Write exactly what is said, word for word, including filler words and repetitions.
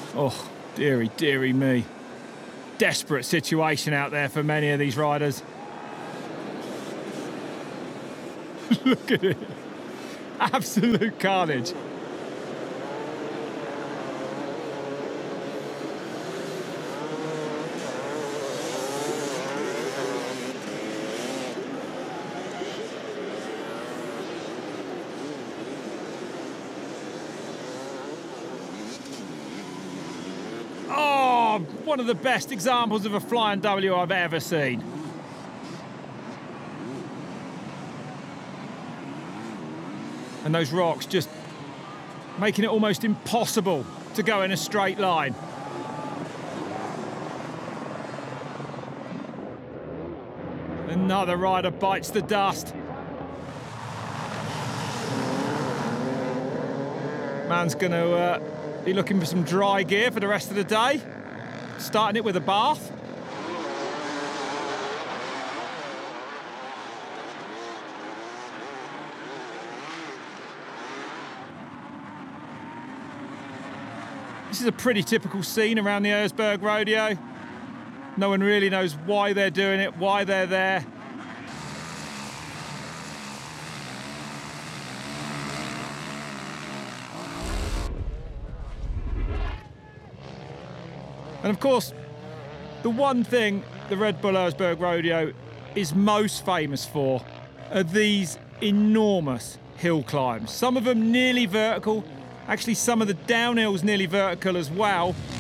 Oh, dearie, dearie me. Desperate situation out there for many of these riders. Look at it. Absolute carnage. Oh, one of the best examples of a flying W I've ever seen. And those rocks just making it almost impossible to go in a straight line. Another rider bites the dust. Man's going to uh, be looking for some dry gear for the rest of the day. Starting it with a bath. This is a pretty typical scene around the Erzberg Rodeo. No one really knows why they're doing it, why they're there. And of course, the one thing the Red Bull Erzberg Rodeo is most famous for are these enormous hill climbs. Some of them nearly vertical. Actually, some of the downhills nearly vertical as well.